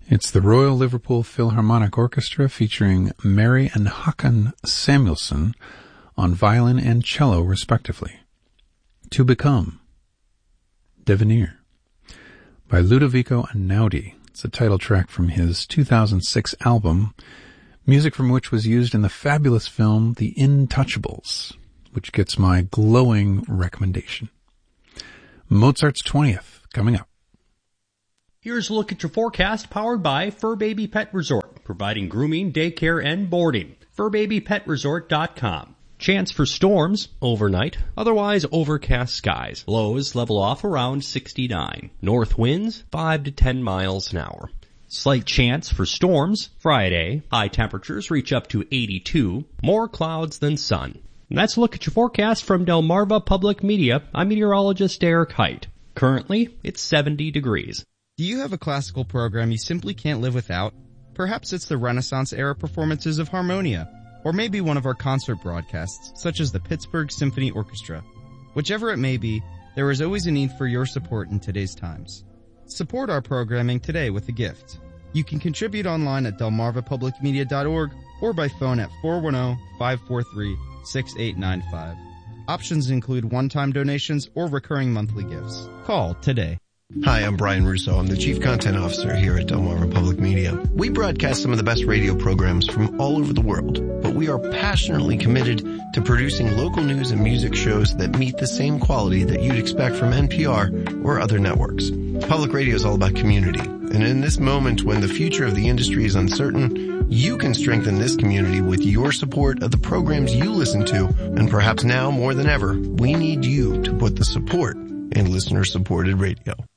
It's the Royal Liverpool Philharmonic Orchestra featuring Mary and Håkan Samuelsson on violin and cello, respectively. To Become, Devenir, by Ludovico Einaudi. It's a title track from his 2006 album, music from which was used in the fabulous film The Intouchables, which gets my glowing recommendation. Mozart's 20th, coming up. Here's a look at your forecast powered by Fur Baby Pet Resort, providing grooming, daycare, and boarding. FurBabyPetResort.com. Chance for storms overnight, otherwise overcast skies. Lows level off around 69. North winds 5 to 10 miles an hour. Slight chance for storms Friday. High temperatures reach up to 82. More clouds than sun. And that's a look at your forecast from Delmarva Public Media. I'm meteorologist Eric Height. Currently, it's 70 degrees. Do you have a classical program you simply can't live without? Perhaps it's the Renaissance-era performances of Harmonia, or maybe one of our concert broadcasts, such as the Pittsburgh Symphony Orchestra. Whichever it may be, there is always a need for your support in today's times. Support our programming today with a gift. You can contribute online at delmarvapublicmedia.org or by phone at 410-543-6895. Options include one-time donations or recurring monthly gifts. Call today. Hi, I'm Brian Russo. I'm the Chief Content Officer here at Delmarva Public Media. We broadcast some of the best radio programs from all over the world, but we are passionately committed to producing local news and music shows that meet the same quality that you'd expect from NPR or other networks. Public radio is all about community, and in this moment when the future of the industry is uncertain, you can strengthen this community with your support of the programs you listen to, and perhaps now more than ever, we need you to put the support in listener-supported radio.